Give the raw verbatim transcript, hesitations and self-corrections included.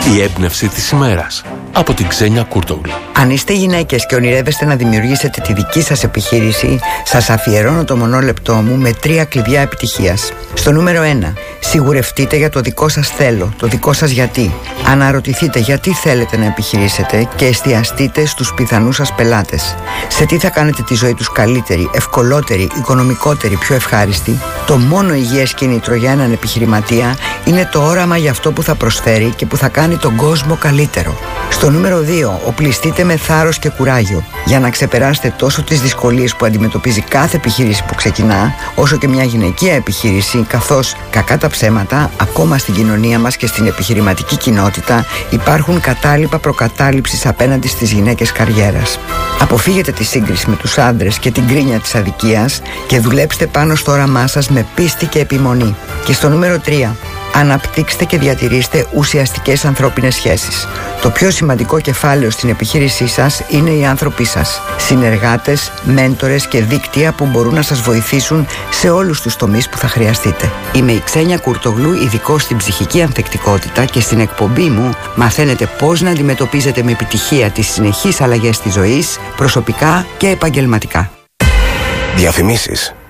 Η έμπνευση της ημέρας από την Ξένια Κούρτογλου. Αν είστε γυναίκες και ονειρεύεστε να δημιουργήσετε τη δική σας επιχείρηση, σας αφιερώνω το μονόλεπτό μου με τρία κλειδιά επιτυχίας. Στο νούμερο ένα, σιγουρευτείτε για το δικό σας θέλω, το δικό σας γιατί. Αναρωτηθείτε γιατί θέλετε να επιχειρήσετε και εστιαστείτε στους πιθανούς σας πελάτες. Σε τι θα κάνετε τη ζωή τους καλύτερη, ευκολότερη, οικονομικότερη, πιο ευχάριστη. Το μόνο υγιές κίνητρο για έναν επιχειρηματία είναι το όραμα για αυτό που θα προσφέρει και που θα κάνει τον κόσμο καλύτερο. Στο νούμερο δύο, οπλιστείτε με θάρρος και κουράγιο για να ξεπεράσετε τόσο τις δυσκολίες που αντιμετωπίζει κάθε επιχείρηση που ξεκινά, όσο και μια γυναικεία επιχείρηση, καθώς κακά τα ψέματα, ακόμα στην κοινωνία μας και στην επιχειρηματική κοινότητα υπάρχουν κατάλοιπα προκατάληψης απέναντι στις γυναίκες καριέρας. Αποφύγετε τη σύγκριση με τους άντρες και την κρίνια της αδικίας και δουλέψτε πάνω στο όραμά σας με πίστη και επιμονή. Και στο νούμερο τρία, αναπτύξτε και διατηρήστε ουσιαστικές ανθρώπινες σχέσεις. Το πιο σημαντικό κεφάλαιο στην επιχείρησή σας είναι οι άνθρωποι σας. Συνεργάτες, μέντορες και δίκτυα που μπορούν να σας βοηθήσουν σε όλους τους τομείς που θα χρειαστείτε. Είμαι η Ξένια Κούρτογλου, ειδικός στην ψυχική ανθεκτικότητα, και στην εκπομπή μου μαθαίνετε πώς να αντιμετωπίζετε με επιτυχία τις συνεχείς αλλαγές της ζωής, προσωπικά και επαγγελματικά. Διαφημίσεις.